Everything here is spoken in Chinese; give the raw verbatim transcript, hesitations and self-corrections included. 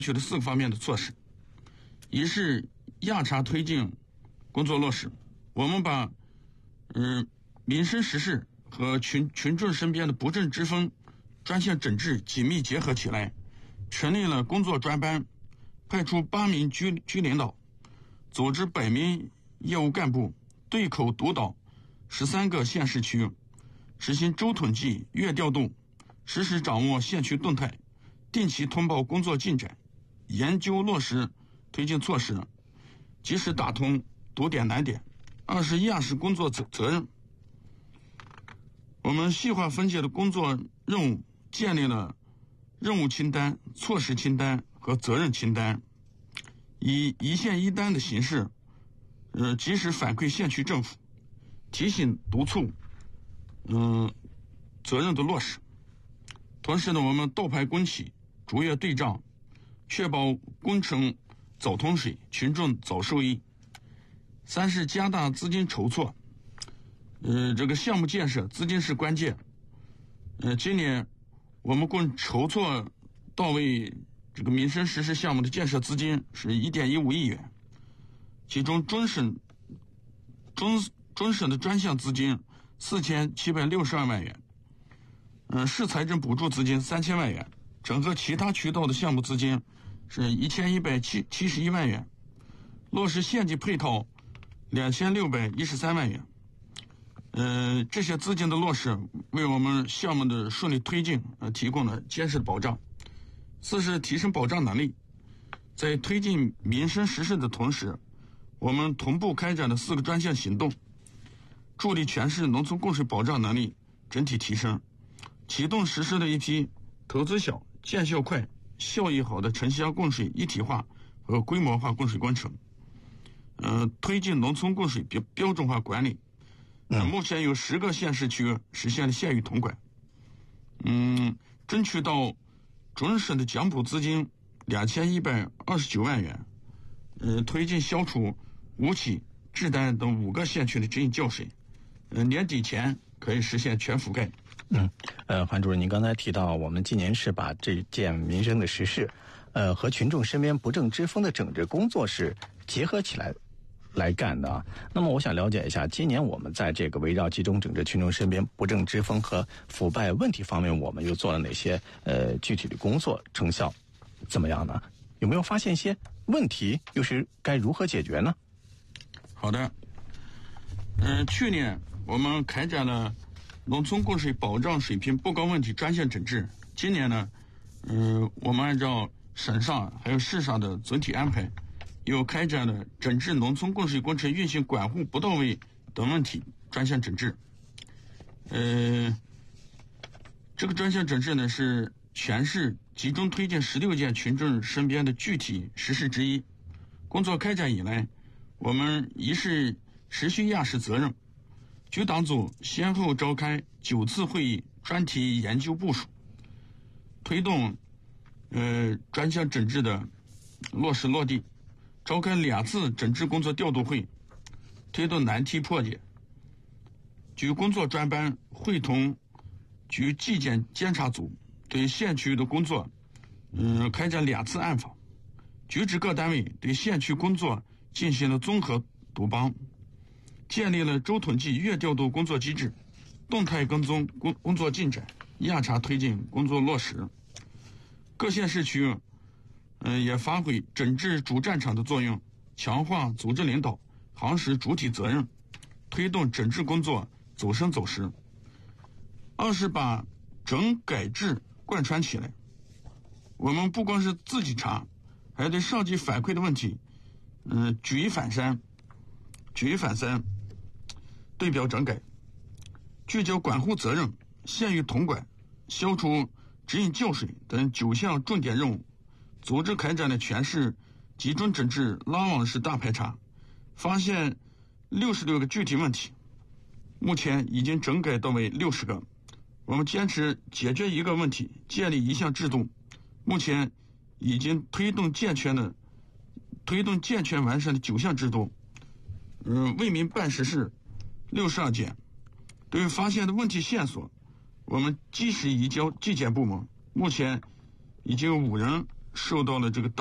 取的四个方面的措施。一是压查推进工作落实，我们把嗯、呃、民生实事和群群众身边的不正之风专项整治紧密结合起来，成立了工作专班，派出八名局局领导，组织百名业务干部对口督导十三个县市区，实行周统计、月调度，实时掌握县区动态，定期通报工作进展，研究落实推进措施，及时打通堵点难点。二是压实工作责责任，我们细化分解的工作任务，建立了任务清单、措施清单和责任清单，以一线一单的形式，呃，及时反馈县区政府，提醒督促，嗯、呃，责任的落实。同时呢，我们倒排工期，逐月对账，确保工程早通水，群众早受益。三是加大资金筹措，呃，这个项目建设资金是关键。呃，今年我们共筹措到位这个民生实事项目的建设资金是 一点一五亿元，其中中省中中省的专项资金四千七百六十二万元，嗯、呃，市财政补助资金三千万元，整个其他渠道的项目资金是一千一百七十一万元，落实县级配套两千六百一十三万元。呃，这些资金的落实为我们项目的顺利推进呃提供了坚实的保障。四是提升保障能力，在推进民生实事的同时，我们同步开展了四个专项行动，助力全市农村供水保障能力整体提升，启动实施了一批投资小、见效快、效益好的城乡供水一体化和规模化供水工程。呃，推进农村供水标标准化管理。呃、目前有十个县市区实现了县域统管。嗯，争取到准省的奖补资金两千一百二十九万元。呃，推进消除吴起、志丹等五个县区的直饮叫水。呃，年底前可以实现全覆盖。 嗯，呃，韩主任，您刚才提到，我们今年是把这件民生的实事，呃，和群众身边不正之风的整治工作是结合起来来干的啊。那么我想了解一下，今年我们在这个围绕集中整治群众身边不正之风和腐败问题方面，我们又做了哪些呃具体的工作，成效怎么样呢？有没有发现一些问题，又是该如何解决呢？ 好的，嗯、呃，去年我们开展了农村供水保障水平不高问题专项整治，今年呢，嗯、呃，我们按照省上还有市上的总体安排，又开展了整治农村供水工程运行管护不到位等问题专项整治。呃，这个专项整治呢是全市集中推进十六件群众身边的具体实事之一。工作开展以来，我们一是持续压实责任，局党组先后召开九次会议，专题研究部署，推动呃专项整治的落实落地。召开两次整治工作调度会，推动难题破解。局工作专班会同局纪检监察组对县区的工作，嗯，开展两次暗访。局指各单位对县区工作进行了综合督帮，建立了周统计、月调度工作机制，动态跟踪工工作进展，压查推进工作落实。各县市区嗯、呃，也发挥整治主战场的作用，强化组织领导、行实主体责任，推动整治工作走深走实。二是把整改制贯穿起来，我们不光是自己查，还对上级反馈的问题，嗯、呃，举一反三，举一反三，对表整改，聚焦管护责任、县域统管、消除指引教水等九项重点任务。组织开展了全市集中整治拉网式大排查，发现六十六个具体问题，目前已经整改到位六十个。我们坚持解决一个问题，建立一项制度，目前已经推动健全的推动健全完善的九项制度，嗯，为民办实事六十二件。对于发现的问题线索，我们及时移交纪检部门，目前已经有五人受到了这个